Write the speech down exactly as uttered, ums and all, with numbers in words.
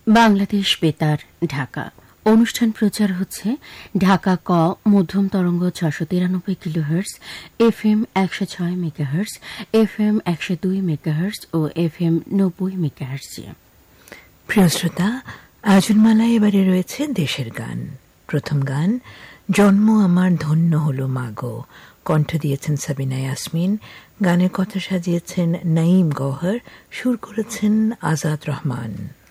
বাংলাদেশ বেতার, ঢাকা। অনুষ্ঠান প্রচার হচ্ছে ঢাকা ক মধ্যম তরঙ্গ ছশো তিরানব্বই কিলোহার্টজ, এফ এম একশো ছয় মেগাহার্টজ, এফ এম একশো দুই মেগাহার্টজ ও এফ এম নব্বই মেগাহার্টজে। প্রিয় শ্রোতা, আয়োজনমালায় এবারে রয়েছে দেশের গান। প্রথম গান, জন্ম আমার ধন্য হলো মাগো। কণ্ঠ দিয়েছেন সাবিনা ইয়াসমিন, গানের কথা সাজিয়েছেন নাঈম গওহর, সুর করেছেন আজাদ রহমান।